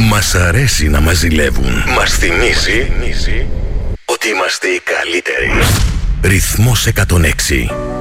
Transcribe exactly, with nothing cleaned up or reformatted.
Μας αρέσει να μας ζηλεύουν. Μας θυμίζει ότι είμαστε οι καλύτεροι. Ρυθμός εκατόν έξι.